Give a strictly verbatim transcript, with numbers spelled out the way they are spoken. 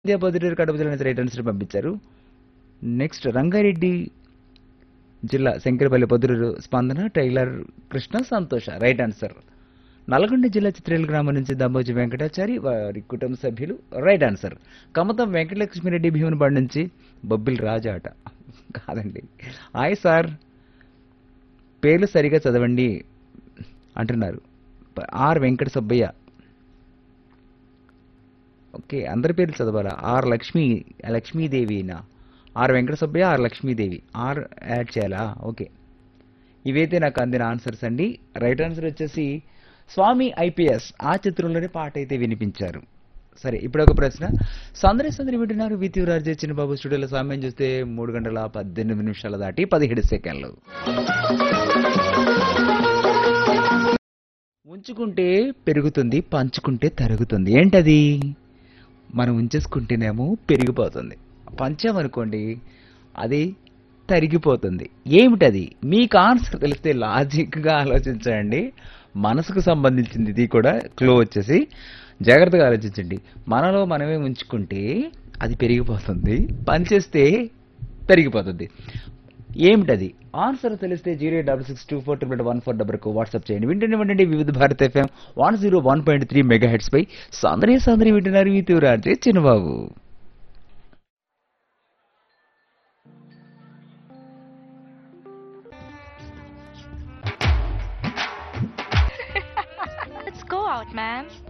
India Proddatur Kadapa జిల్లా నుంచి right answer పంపించారు. నెక్స్ట్ రంగారెడ్డి జిల్లా శంకరపల్లి పొద్దుటూరు స్పందన టైలర్ కృష్ణ సంతోష రైట్ ఆన్సర్. నల్గొండ జిల్లా చిత్రేల గ్రామం నుంచి దమ్మోజి వెంకటాచారి వారి కుటుంబ సభ్యులు రైట్ ఆన్సర్. కమతం వెంకటలక్ష్మిరెడ్డి భీమునిపాడు నుంచి బొబ్బిల్ రాజా అట కాదండి. హాయ్ సార్ పేర్లు సరిగా చదవండి అంటున్నారు. ప- ఆర్ వెంకట సుబ్బయ్య. ఓకే అందరి పేర్లు చదవాలా? Are Lakshmi లక్ష్మీదేవినా? Are Venkata Subbaiah are Lakshmidevi are add చేయాలా? ఓకే ఇవైతే నాకు అందిన ఆన్సర్స్ అండి. రైట్ ఆన్సర్ వచ్చేసి స్వామి ఐపీఎస్ ఆ చిత్రంలోనే పాట అయితే వినిపించారు. సరే ఇప్పుడు ఒక ప్రశ్న. సందరి సందరి వింటున్నారు విత్యురాజ్ చిన్నబాబు స్టూడియోలో సమయం చూస్తే మూడు గంటల పద్దెనిమిది నిమిషాల దాటి పదిహేడు సెకండ్లు. ఉంచుకుంటే పెరుగుతుంది, పంచుకుంటే తరుగుతుంది. ఏంటది? మనం ఉంచేసుకుంటేనేమో పెరిగిపోతుంది, పంచామనుకోండి అది తరిగిపోతుంది. ఏమిటది? మీకు ఆన్సర్ తెలిస్తే లాజిక్గా ఆలోచించండి. మనసుకు సంబంధించింది ఇది కూడా. క్లో వచ్చేసి జాగ్రత్తగా ఆలోచించండి. మనలో మనమే ఉంచుకుంటే అది పెరిగిపోతుంది, పనిచేస్తే తరిగిపోతుంది. ఏమిటది? ఆన్సర్ తెలిస్తే zero double six two four triple one four డబల్కు WhatsApp చేయండి. వింటూనే ఉండండి వివిధ Bharat FM one zero one point three mega heads పై సందరి సందరి వింటున్నారు మీ తీవ్రార్జే చిన్నబాబు. Let's go out, man.